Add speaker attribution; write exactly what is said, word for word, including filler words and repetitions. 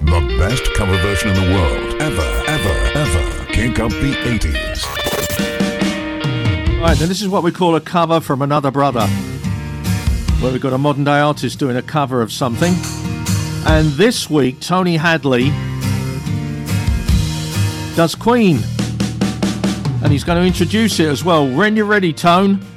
Speaker 1: The best cover version in the world. Ever, ever, ever. Kick up the eighties.
Speaker 2: Right, now this is what we call a cover from another brother, where we've got a modern day artist doing a cover of something. And this week, Tony Hadley does Queen. And he's going to introduce it as well. When you're ready, Tone.